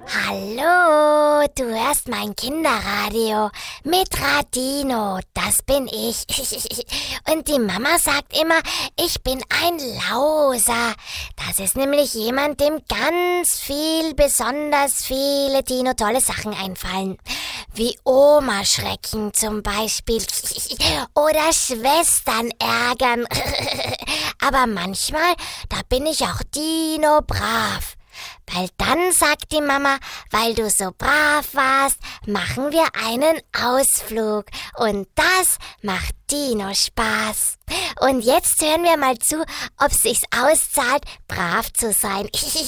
Hallo, du hörst mein Kinderradio mit Radino, das bin ich. Und die Mama sagt immer, ich bin ein Lauser. Das ist nämlich jemand, dem besonders viele Dino-tolle Sachen einfallen. Wie Oma-Schrecken zum Beispiel. Oder Schwestern ärgern. Aber manchmal, da bin ich auch Dino-brav. Weil dann sagt die Mama, weil du so brav warst, machen wir einen Ausflug. Und das macht Dino Spaß. Und jetzt hören wir mal zu, ob es sich auszahlt, brav zu sein.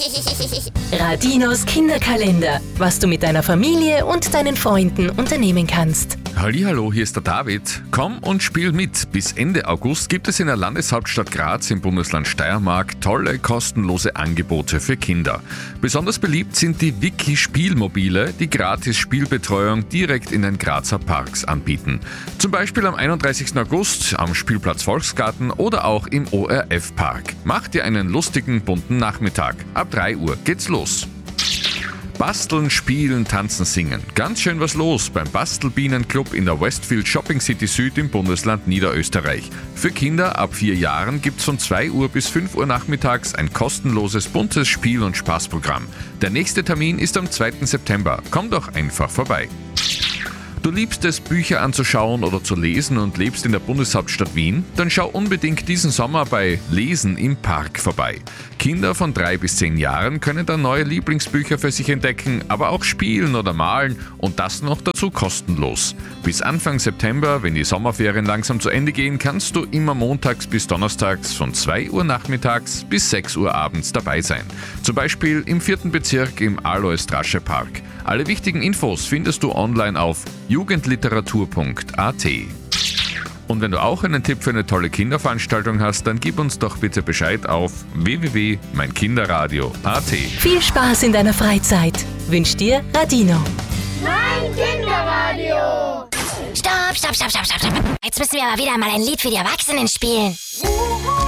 Radinos Kinderkalender. Was du mit deiner Familie und deinen Freunden unternehmen kannst. Hallihallo, hier ist der David. Komm und spiel mit. Bis Ende August gibt es in der Landeshauptstadt Graz im Bundesland Steiermark tolle kostenlose Angebote für Kinder. Besonders beliebt sind die Wiki-Spielmobile, die gratis Spielbetreuung direkt in den Grazer Parks anbieten. Zum Beispiel am 31. August am Spielplatz Volksgarten oder auch im ORF-Park. Mach dir einen lustigen, bunten Nachmittag. Ab 3 Uhr geht's los. Basteln, spielen, tanzen, singen. Ganz schön was los beim Bastelbienenclub in der Westfield Shopping City Süd im Bundesland Niederösterreich. Für Kinder ab 4 Jahren gibt's von 2 Uhr bis 5 Uhr nachmittags ein kostenloses, buntes Spiel- und Spaßprogramm. Der nächste Termin ist am 2. September. Komm doch einfach vorbei. Du liebst es, Bücher anzuschauen oder zu lesen und lebst in der Bundeshauptstadt Wien? Dann schau unbedingt diesen Sommer bei Lesen im Park vorbei. Kinder von 3 bis 10 Jahren können dann neue Lieblingsbücher für sich entdecken, aber auch spielen oder malen und das noch dazu kostenlos. Bis Anfang September, wenn die Sommerferien langsam zu Ende gehen, kannst du immer montags bis donnerstags von 2 Uhr nachmittags bis 6 Uhr abends dabei sein. Zum Beispiel im 4. Bezirk im Alois-Drasche Park. Alle wichtigen Infos findest du online auf jugendliteratur.at. Und wenn du auch einen Tipp für eine tolle Kinderveranstaltung hast, dann gib uns doch bitte Bescheid auf www.meinkinderradio.at. Viel Spaß in deiner Freizeit. Wünscht dir Radino. Mein Kinderradio. Stopp. Jetzt müssen wir aber wieder mal ein Lied für die Erwachsenen spielen.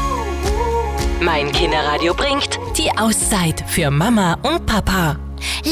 Mein Kinderradio bringt die Auszeit für Mama und Papa.